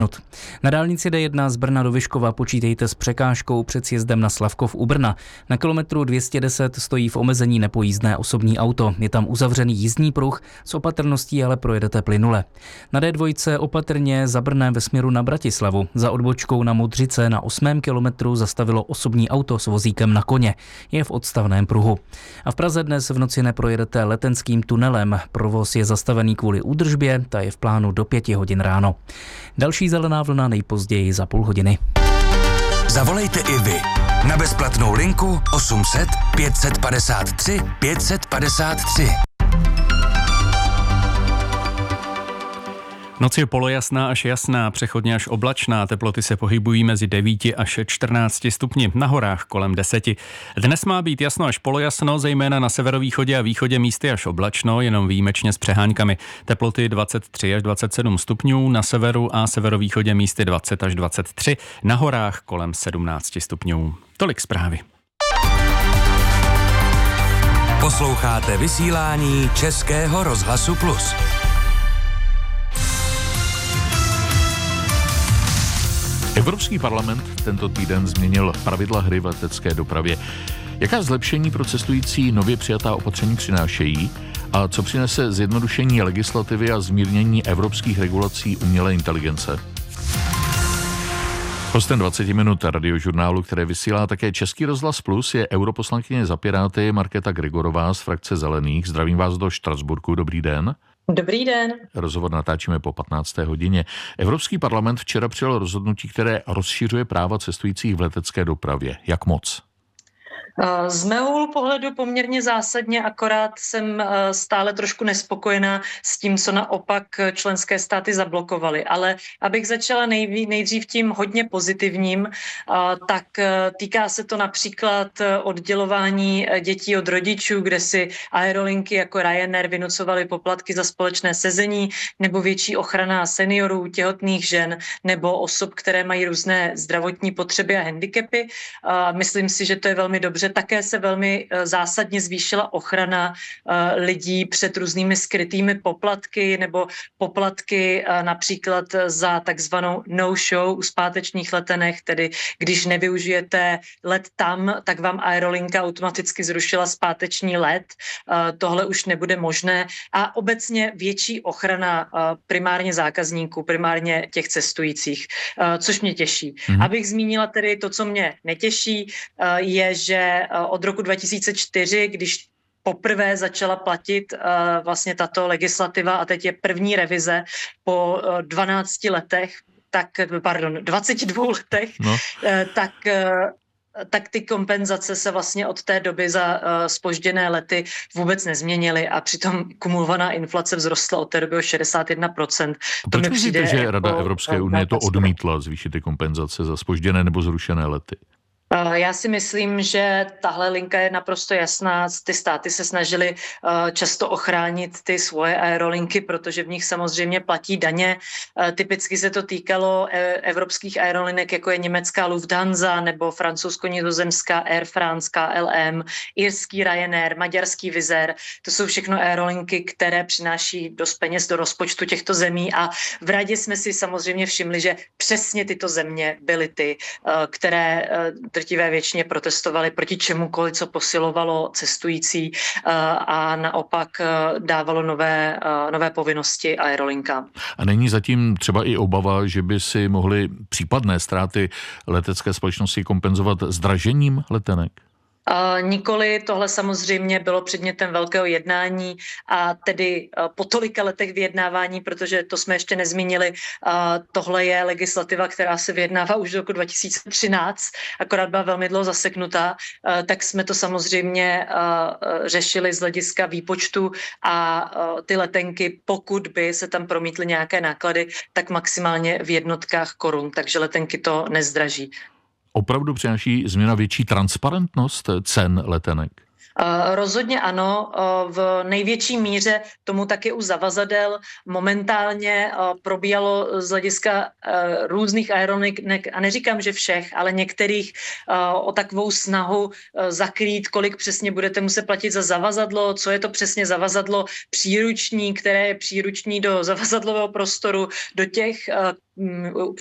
Na dálnici D1 z Brna do Vyškova počítejte s překážkou před sjezdem na Slavkov u Brna. Na kilometru 210 stojí v omezení nepojízdné osobní auto. Je tam uzavřený jízdní pruh, s opatrností ale projedete plynule. Na D2 opatrně za Brnem ve směru na Bratislavu. Za odbočkou na Modřice na 8. kilometru zastavilo osobní auto s vozíkem na koně. Je v odstavném pruhu. A v Praze dnes v noci neprojedete Letenským tunelem. Provoz je zastavený kvůli údržbě, ta je v plánu do 5 hodin ráno. Další zelená vlna nejpozději za půl hodiny. Zavolejte i vy na bezplatnou linku 800 553 553. Noc je polojasná až jasná, přechodně až oblačná, teploty se pohybují mezi 9 až 14 stupni, na horách kolem 10. Dnes má být jasno až polojasno, zejména na severovýchodě a východě místy až oblačno, jenom výjimečně s přeháňkami. Teploty 23 až 27 stupňů, na severu a severovýchodě místy 20 až 23, na horách kolem 17 stupňů. Tolik zprávy. Posloucháte vysílání Českého rozhlasu Plus. Evropský parlament tento týden změnil pravidla hry v letecké dopravě. Jaká zlepšení pro cestující nově přijatá opatření přinášejí a co přinese zjednodušení legislativy a zmírnění evropských regulací umělé inteligence? Hostem 20 minut radiožurnálu, které vysílá také Český rozhlas Plus, je europoslankyně za Piráty Markéta Grigorová z frakce Zelených. Zdravím vás do Štrasburku, dobrý den. Dobrý den. Rozhovor natáčíme po 15. hodině. Evropský parlament včera přijal rozhodnutí, které rozšiřuje práva cestujících v letecké dopravě. Jak moc? Z mého úhlu pohledu poměrně zásadně, akorát jsem stále trošku nespokojená s tím, co naopak členské státy zablokovaly. Ale abych začala nejdřív tím hodně pozitivním, tak týká se to například oddělování dětí od rodičů, kde si aerolinky jako Ryanair vynucovaly poplatky za společné sezení, nebo větší ochrana seniorů, těhotných žen nebo osob, které mají různé zdravotní potřeby a handicapy. Myslím si, že to je velmi dobře. Také se velmi zásadně zvýšila ochrana lidí před různými skrytými poplatky nebo poplatky například za takzvanou no-show u zpátečních letenek, tedy když nevyužijete let tam, tak vám aerolinka automaticky zrušila zpáteční let. Tohle už nebude možné a obecně větší ochrana primárně zákazníků, primárně těch cestujících, což mě těší. Abych zmínila tedy to, co mě netěší, je, že od roku 2004, když poprvé začala platit vlastně tato legislativa a teď je první revize po 12 letech, 22 letech, tak ty kompenzace se vlastně od té doby za zpožděné lety vůbec nezměnily a přitom kumulovaná inflace vzrostla od té doby o 61%. Proč myslíte, že Rada Evropské unie to odmítla zvýšit ty kompenzace za zpožděné nebo zrušené lety? Já si myslím, že tahle linka je naprosto jasná. Ty státy se snažily často ochránit ty svoje aerolinky, protože v nich samozřejmě platí daně. Typicky se to týkalo evropských aerolinek, jako je německá Lufthansa nebo francouzsko-nizozemská Air France, KLM, irský Ryanair, maďarský Wizz Air. To jsou všechno aerolinky, které přináší dost peněz do rozpočtu těchto zemí a v Radě jsme si samozřejmě všimli, že přesně tyto země byly ty, které drtivé většině protestovali proti čemukoliv, co posilovalo cestující a naopak dávalo nové povinnosti aerolinkám. A není zatím třeba i obava, že by si mohly případné ztráty letecké společnosti kompenzovat zdražením letenek? Nikoli, tohle samozřejmě bylo předmětem velkého jednání a tedy po tolika letech vyjednávání, protože to jsme ještě nezmínili, tohle je legislativa, která se vyjednává už do roku 2013, akorát byla velmi dlouho zaseknutá, tak jsme to samozřejmě řešili z hlediska výpočtu a ty letenky, pokud by se tam promítly nějaké náklady, tak maximálně v jednotkách korun, takže letenky to nezdraží. Opravdu přináší změna větší transparentnost cen letenek? Rozhodně ano, v největší míře tomu taky u zavazadel momentálně probíhalo z hlediska různých aerolinek, a neříkám, že všech, ale některých o takovou snahu zakrýt, kolik přesně budete muset platit za zavazadlo, co je to přesně zavazadlo příruční, které je příruční do zavazadlového prostoru, do těch